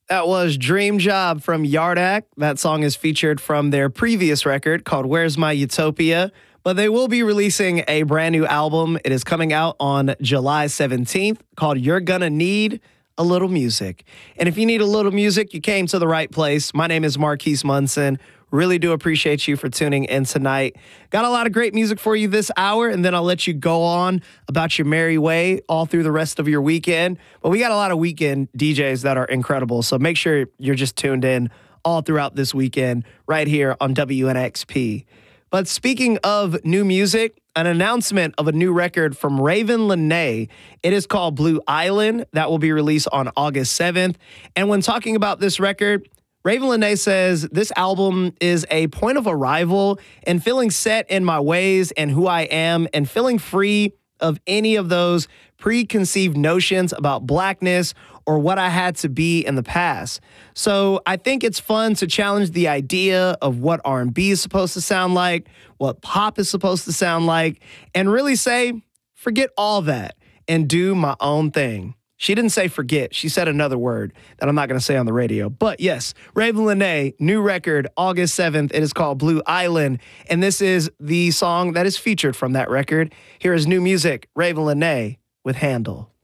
That was Dream Job from Yardak. That song is featured from their previous record called Where's My Utopia. But they will be releasing a brand new album. It is coming out on July 17th called You're Gonna Need a Little Music. And if you need a little music, you came to the right place. My name is Marquise Munson. Really do appreciate you for tuning in tonight. Got a lot of great music for you this hour, and then I'll let you go on about your merry way all through the rest of your weekend. But we got a lot of weekend DJs that are incredible, so make sure you're just tuned in all throughout this weekend right here on WNXP. But speaking of new music, an announcement of a new record from Raven Lenae. It is called Blue Island. That will be released on August 7th. And when talking about this record, Raven Lenae says, this album is a point of arrival and feeling set in my ways and who I am and feeling free of any of those preconceived notions about blackness or what I had to be in the past. So I think it's fun to challenge the idea of what R&B is supposed to sound like, what pop is supposed to sound like, and really say, forget all that and do my own thing. She didn't say forget. She said another word that I'm not going to say on the radio. But yes, Raven Lenae, new record, August 7th. It is called Blue Island. And this is the song that is featured from that record. Here is new music, Raven Lenae with Handle.